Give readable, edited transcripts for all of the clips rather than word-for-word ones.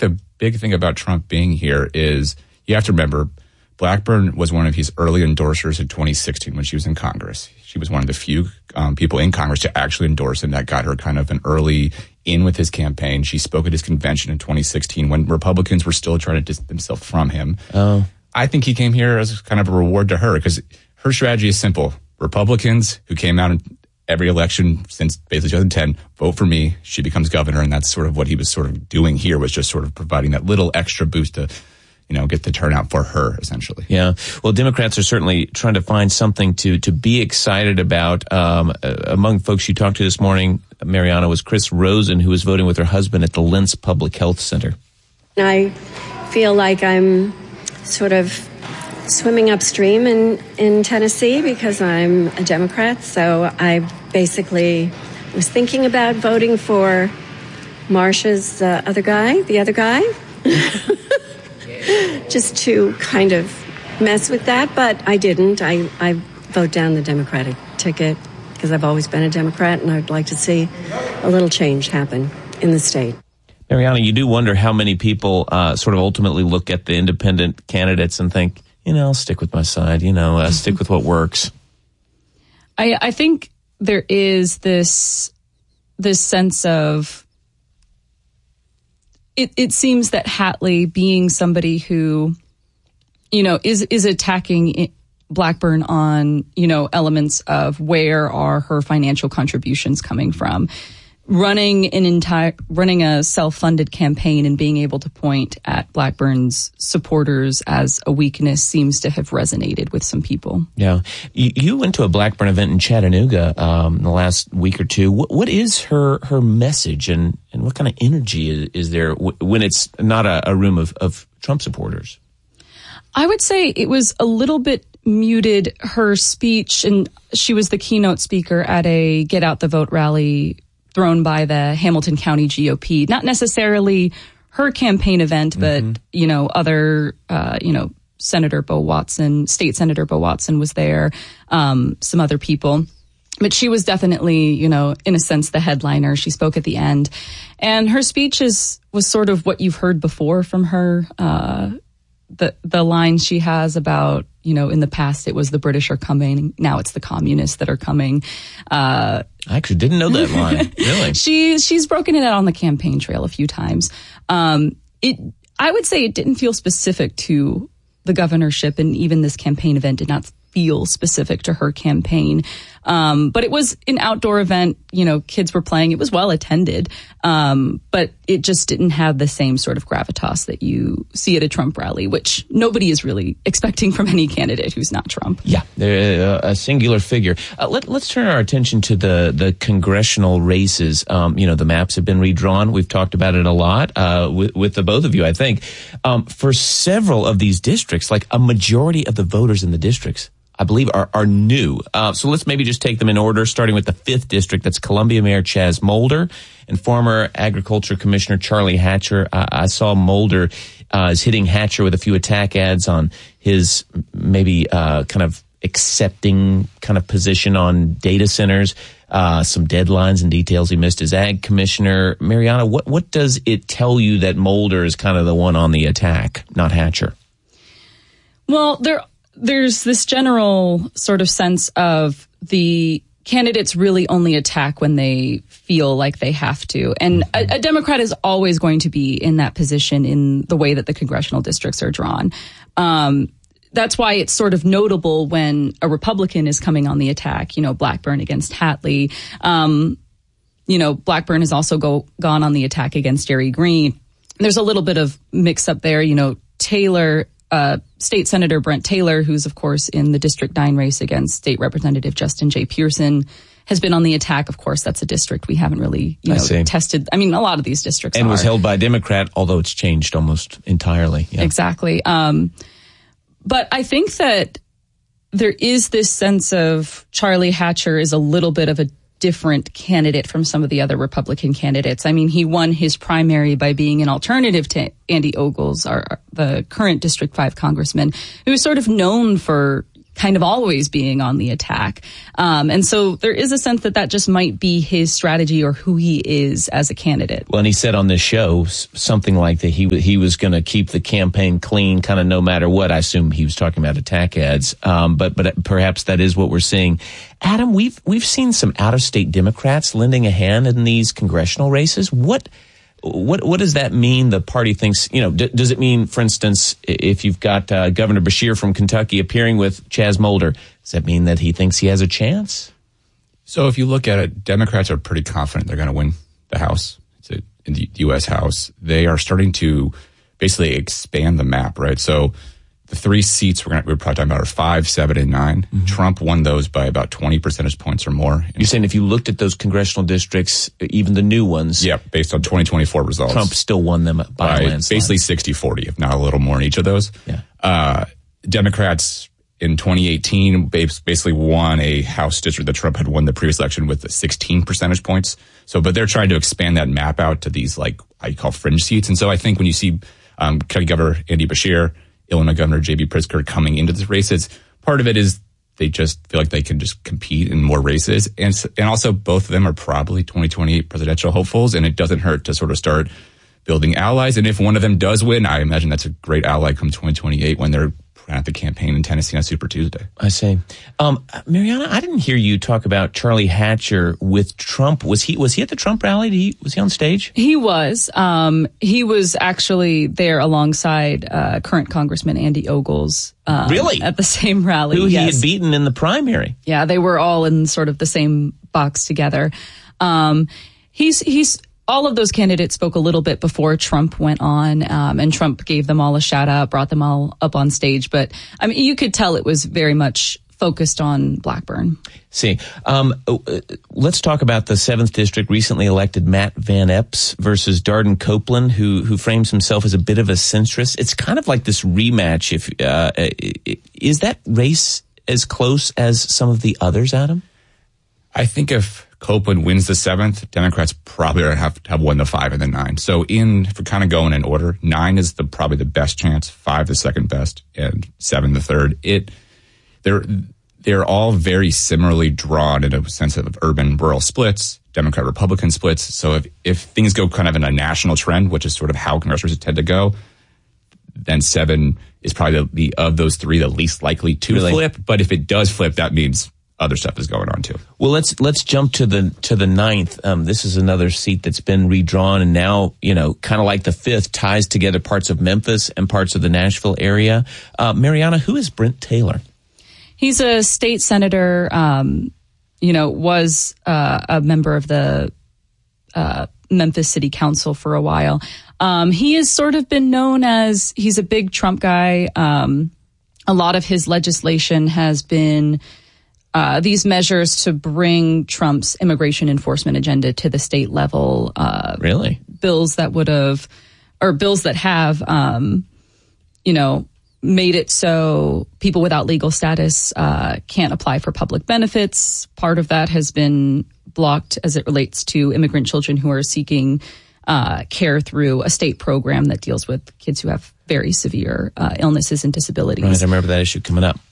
the big thing about Trump being here is you have to remember Blackburn was one of his early endorsers in 2016 when she was in Congress. She was one of the few people in Congress to actually endorse him. That got her kind of an early in with his campaign. She spoke at his convention in 2016 when Republicans were still trying to distance themselves from him. Oh. I think he came here as kind of a reward to her because her strategy is simple. Republicans who came out in every election since basically 2010, vote for me. She becomes governor, and that's sort of what he was sort of doing here, was just sort of providing that little extra boost to, get the turnout for her, essentially. Yeah. Well, Democrats are certainly trying to find something to be excited about. Among folks you talked to this morning, Mariana, was Chris Rosen, who was voting with her husband at the Lentz Public Health Center. I feel like I'm sort of swimming upstream in Tennessee because I'm a Democrat. So I basically was thinking about voting for Marsha's the other guy. Just to kind of mess with that, but I didn't. I vote down the Democratic ticket because I've always been a Democrat, and I'd like to see a little change happen in the state. Mariana, you do wonder how many people sort of ultimately look at the independent candidates and think, I'll stick with my side, stick with what works. I think there is this sense of, it seems that Hatley, being somebody who, is attacking Blackburn on, elements of where are her financial contributions coming from, running a self-funded campaign and being able to point at Blackburn's supporters as a weakness seems to have resonated with some people. Yeah. You went to a Blackburn event in Chattanooga in the last week or two. What is her message and what kind of energy is there when it's not a room of Trump supporters? I would say it was a little bit muted, her speech, and she was the keynote speaker at a Get Out the Vote rally thrown by the Hamilton County GOP. Not necessarily her campaign event, but, other, Senator Bo Watson, State Senator Bo Watson was there, some other people. But she was definitely, in a sense, the headliner. She spoke at the end. And her speech was sort of what you've heard before from her. The line she has about, in the past it was the British are coming, now it's the communists that are coming. I actually didn't know that line. Really? She's broken it out on the campaign trail a few times. I would say it didn't feel specific to the governorship, and even this campaign event did not feel specific to her campaign. But it was an outdoor event, kids were playing. It was well attended. But it just didn't have the same sort of gravitas that you see at a Trump rally, which nobody is really expecting from any candidate who's not Trump. Yeah, they're a singular figure. Let's turn our attention to the congressional races. The maps have been redrawn. We've talked about it a lot with the both of you, I think. For several of these districts, like a majority of the voters in the districts, I believe, are new. So let's maybe just take them in order, starting with the 5th district. That's Columbia Mayor Chaz Molder and former Agriculture Commissioner Charlie Hatcher. I saw Molder is hitting Hatcher with a few attack ads on his maybe kind of accepting kind of position on data centers, some deadlines and details he missed as Ag Commissioner. Mariana, what does it tell you that Molder is kind of the one on the attack, not Hatcher? Well, there's this general sort of sense of the candidates really only attack when they feel like they have to. And a Democrat is always going to be in that position in the way that the congressional districts are drawn. That's why it's sort of notable when a Republican is coming on the attack, Blackburn against Hatley. Blackburn has also gone on the attack against Jerry Green. There's a little bit of mix up there. Taylor, State Senator Brent Taylor, who's, of course, in the District 9 race against State Representative Justin J. Pearson, has been on the attack. Of course, that's a district we haven't really, tested. I mean, a lot of these districts was held by a Democrat, although it's changed almost entirely. Yeah. Exactly. But I think that there is this sense of Charlie Hatcher is a little bit of a different candidate from some of the other Republican candidates. I mean, he won his primary by being an alternative to Andy Ogles, the current District 5 congressman, who is sort of known for kind of always being on the attack. And so there is a sense that just might be his strategy or who he is as a candidate. Well, and he said on this show something like that he was going to keep the campaign clean, kind of no matter what. I assume he was talking about attack ads, but perhaps that is what we're seeing. Adam, we've seen some out-of-state Democrats lending a hand in these congressional races. What does that mean? The party thinks, does it mean, for instance, if you've got Governor Beshear from Kentucky appearing with Chaz Mulder, does that mean that he thinks he has a chance? So if you look at it, Democrats are pretty confident they're going to win the House, in the U.S. House. They are starting to basically expand the map, right? So the 3 seats we're probably talking about are 5, 7, and 9. Mm-hmm. Trump won those by about 20 percentage points or more. You're saying if you looked at those congressional districts, even the new ones. Yeah, based on 2024 results. Trump still won them by a landslide. Basically 60-40, if not a little more in each of those. Yeah. Democrats in 2018 basically won a House district that Trump had won the previous election with 16 percentage points. But they're trying to expand that map out to these, I call fringe seats. And so I think when you see Kentucky Governor Andy Beshear, Illinois Governor J.B. Pritzker coming into these races, part of it is they just feel like they can just compete in more races. And also both of them are probably 2028 presidential hopefuls, and it doesn't hurt to sort of start building allies. And if one of them does win, I imagine that's a great ally come 2028 when they're at the campaign in Tennessee on Super Tuesday. I see. Mariana, I didn't hear you talk about Charlie Hatcher with Trump. Was he at the Trump rally? Was he on stage? He was. He was actually there alongside current Congressman Andy Ogles. Really? At the same rally. Who yes. he had beaten in the primary. Yeah, they were all in sort of the same box together. He's all of those candidates spoke a little bit before Trump went on, and Trump gave them all a shout out, brought them all up on stage. But I mean, you could tell it was very much focused on Blackburn. See, let's talk about the 7th District, recently elected Matt Van Epps versus Darden Copeland, who frames himself as a bit of a centrist. It's kind of like this rematch. Is that race as close as some of the others, Adam? I think if Copeland wins the 7th, Democrats probably have won the 5 and the 9. So if we're kind of going in order, 9 is probably the best chance, 5 the second best, and 7 the third. They're all very similarly drawn in a sense of urban-rural splits, Democrat-Republican splits. So if things go kind of in a national trend, which is sort of how congressional races tend to go, then 7 is probably of those 3 the least likely to flip. But if it does flip, that means other stuff is going on too. Well, let's jump to the 9th. This is another seat that's been redrawn, and now kind of like the 5th, ties together parts of Memphis and parts of the Nashville area. Mariana, who is Brent Taylor? He's a state senator. Was a member of the Memphis City Council for a while. He has sort of been known as he's a big Trump guy. A lot of his legislation has been these measures to bring Trump's immigration enforcement agenda to the state level. Really? Bills that have, made it so people without legal status can't apply for public benefits. Part of that has been blocked as it relates to immigrant children who are seeking care through a state program that deals with kids who have very severe illnesses and disabilities. Right, I remember that issue coming up.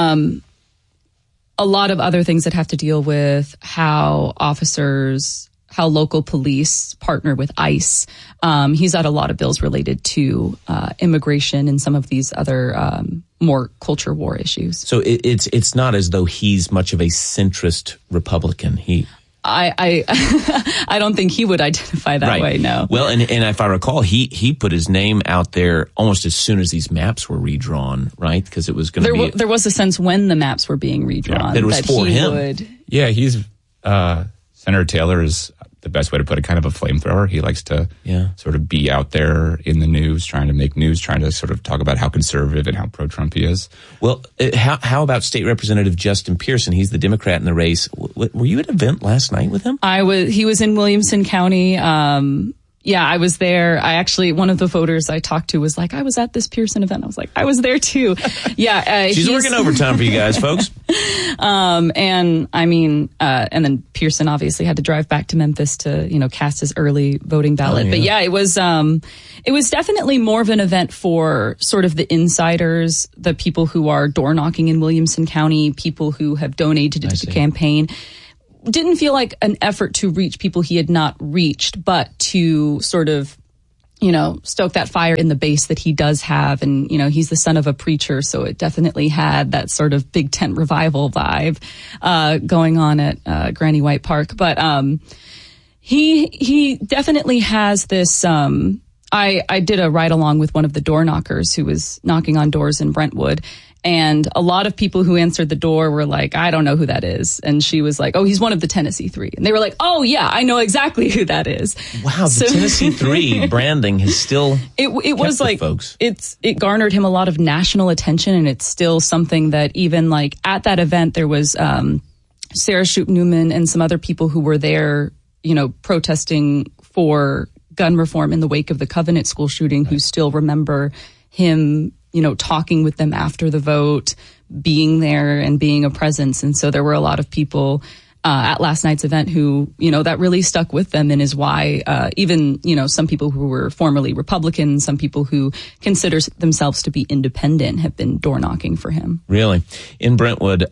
A lot of other things that have to deal with how local police partner with ICE. He's had a lot of bills related to immigration and some of these other more culture war issues. So it's not as though he's much of a centrist Republican. I don't think he would identify that way, no. Well, and if I recall, he put his name out there almost as soon as these maps were redrawn, right? Because it was going to be... There was a sense when the maps were being redrawn. It was for him. Yeah, he's... Senator Taylor is the best way to put it, kind of a flamethrower. He likes to sort of be out there in the news, trying to make news, trying to sort of talk about how conservative and how pro-Trump he is. Well, how about State Representative Justin Pearson? He's the Democrat in the race. Were you at an event last night with him? He was in Williamson County. Yeah, I was there. One of the voters I talked to was like, I was at this Pearson event. I was like, I was there too. Yeah. She's working overtime for you guys, folks. And then Pearson obviously had to drive back to Memphis to, cast his early voting ballot. But yeah, it was definitely more of an event for sort of the insiders, the people who are door knocking in Williamson County, people who have donated to the campaign. Didn't feel like an effort to reach people he had not reached, but to sort of, stoke that fire in the base that he does have. And, he's the son of a preacher, so it definitely had that sort of big tent revival vibe going on at Granny White Park. But he definitely has this. I did a ride along with one of the door knockers who was knocking on doors in Brentwood. And a lot of people who answered the door were like, I don't know who that is. And she was like, oh, he's one of the Tennessee Three. And they were like, oh, yeah, I know exactly who that is. Wow, the Tennessee Three branding has still it was like, folks. It garnered him a lot of national attention. And it's still something that even like at that event, there was Sarah Shoup Newman and some other people who were there, protesting for gun reform in the wake of the Covenant school shooting, who still remember him talking with them after the vote, being there and being a presence. And so there were a lot of people at last night's event who, that really stuck with them and is why even, some people who were formerly Republican, some people who consider themselves to be independent have been door knocking for him. Really? In Brentwood,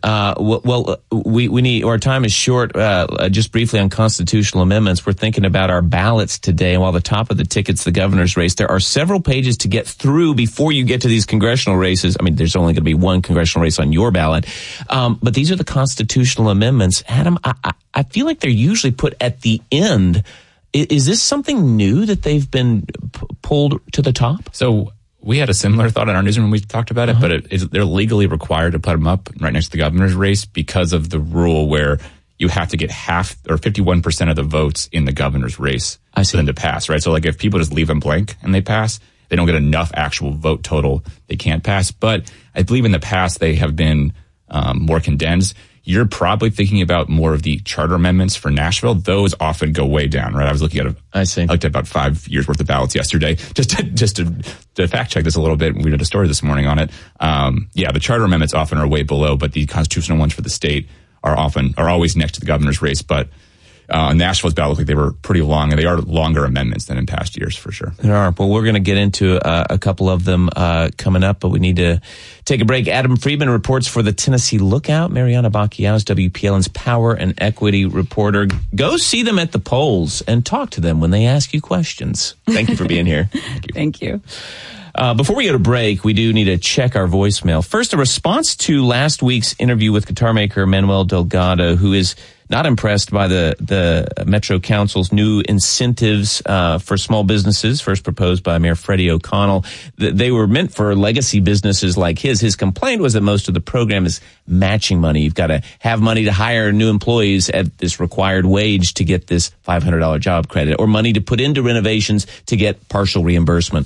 we need, our time is short. Just briefly on constitutional amendments, we're thinking about our ballots today. And while the top of the ticket's the governor's race, there are several pages to get through before you get to these congressional races. I mean, there's only going to be one congressional race on your ballot. But these are the constitutional amendments. Adam, I feel like they're usually put at the end. Is this something new that they've been pulled to the top? So we had a similar thought in our newsroom when we talked about it, but they're legally required to put them up right next to the governor's race because of the rule where you have to get half or 51% of the votes in the governor's race for them to pass, right? So like if people just leave them blank and they pass, they don't get enough actual vote total, they can't pass. But I believe in the past they have been more condensed. You're probably thinking about more of the charter amendments for Nashville. Those often go way down, right? I was looking at I looked at about 5 years worth of ballots yesterday just to fact check this a little bit. We did a story this morning on it. The charter amendments often are way below, but the constitutional ones for the state are always next to the governor's race. But Nashville's ballot looked like they were pretty long, and they are longer amendments than in past years for sure. There are. Well, we're going to get into a couple of them coming up, but we need to take a break. Adam Friedman reports for the Tennessee Lookout. Mariana Bacchiao is WPLN's power and equity reporter. Go see them at the polls and talk to them when they ask you questions. Thank you for being here. Thank you. Before we go to break, we do need to check our voicemail. First, a response to last week's interview with guitar maker Manuel Delgado, who is not impressed by the Metro Council's new incentives for small businesses, first proposed by Mayor Freddie O'Connell. They were meant for legacy businesses like his. His complaint was that most of the program is matching money. You've got to have money to hire new employees at this required wage to get this $500 job credit, or money to put into renovations to get partial reimbursement.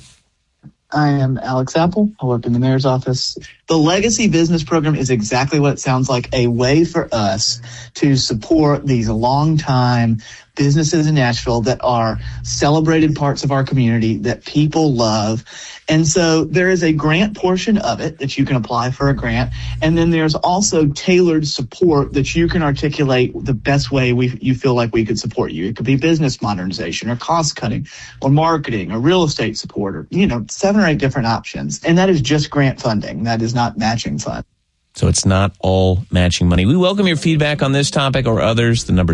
I am Alex Apple. I work in the mayor's office. The Legacy Business Program is exactly what it sounds like, a way for us to support these long-time businesses in Nashville that are celebrated parts of our community that people love. And so there is a grant portion of it that you can apply for a grant. And then there's also tailored support that you can articulate the best way you feel like we could support you. It could be business modernization or cost cutting or marketing or real estate support or, 7 or 8 different options. And that is just grant funding. That is not matching fund. So it's not all matching money. We welcome your feedback on this topic or others. The number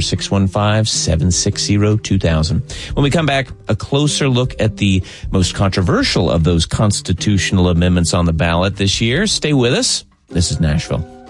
615-760-2000. When we come back, a closer look at the most controversial of those constitutional amendments on the ballot this year. Stay with us. This is Nashville.